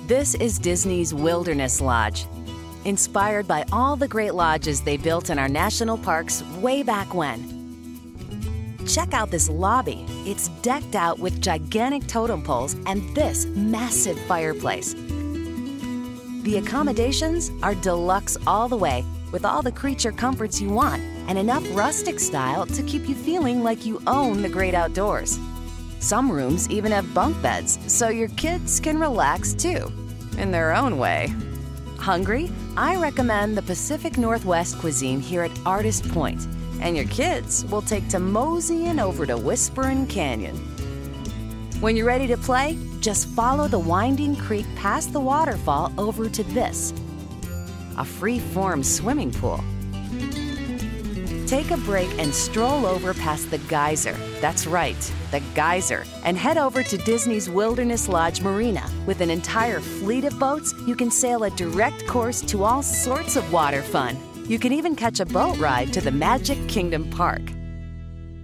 This is Disney's Wilderness Lodge. Inspired by all the great lodges they built in our national parks way back when. Check out this lobby. It's decked out with gigantic totem poles and this massive fireplace. The accommodations are deluxe all the way, with all the creature comforts you want and enough rustic style to keep you feeling like you own the great outdoors. Some rooms even have bunk beds, so your kids can relax too, in their own way. Hungry? I recommend the Pacific Northwest cuisine here at Artist Point, and your kids will take to moseying over to Whisperin' Canyon. When you're ready to play, just follow the winding creek past the waterfall over to this, a free-form swimming pool. Take a break and stroll over past the geyser. That's right, the geyser. And head over to Disney's Wilderness Lodge Marina. With an entire fleet of boats, you can sail a direct course to all sorts of water fun. You can even catch a boat ride to the Magic Kingdom Park.